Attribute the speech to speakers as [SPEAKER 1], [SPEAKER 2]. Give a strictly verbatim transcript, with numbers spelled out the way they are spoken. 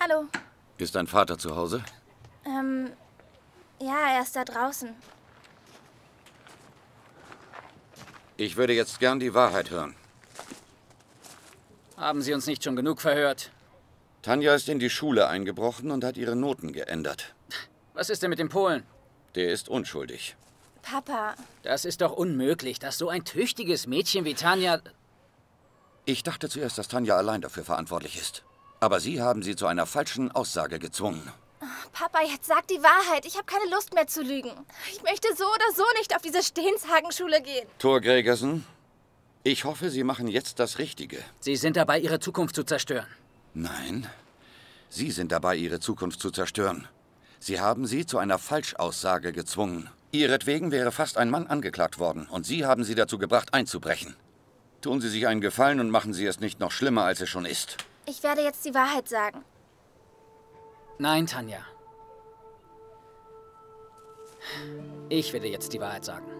[SPEAKER 1] Hallo.
[SPEAKER 2] Ist dein Vater zu Hause?
[SPEAKER 1] Ähm, ja, er ist da draußen.
[SPEAKER 2] Ich würde jetzt gern die Wahrheit hören.
[SPEAKER 3] Haben Sie uns nicht schon genug verhört?
[SPEAKER 2] Tanja ist in die Schule eingebrochen und hat ihre Noten geändert.
[SPEAKER 3] Was ist denn mit dem Polen?
[SPEAKER 2] Der ist unschuldig.
[SPEAKER 1] Papa.
[SPEAKER 3] Das ist doch unmöglich, dass so ein tüchtiges Mädchen wie Tanja...
[SPEAKER 2] Ich dachte zuerst, dass Tanja allein dafür verantwortlich ist. Aber Sie haben sie zu einer falschen Aussage gezwungen.
[SPEAKER 1] Papa, jetzt sag die Wahrheit. Ich habe keine Lust mehr zu lügen. Ich möchte so oder so nicht auf diese Stehenshagen-Schule gehen.
[SPEAKER 2] Thor Gregersen, ich hoffe, Sie machen jetzt das Richtige.
[SPEAKER 3] Sie sind dabei, Ihre Zukunft zu zerstören.
[SPEAKER 2] Nein, Sie sind dabei, Ihre Zukunft zu zerstören. Sie haben sie zu einer Falschaussage gezwungen. Ihretwegen wäre fast ein Mann angeklagt worden und Sie haben sie dazu gebracht, einzubrechen. Tun Sie sich einen Gefallen und machen Sie es nicht noch schlimmer, als es schon ist.
[SPEAKER 1] Ich werde jetzt die Wahrheit sagen.
[SPEAKER 3] Nein, Tanja. Ich werde jetzt die Wahrheit sagen.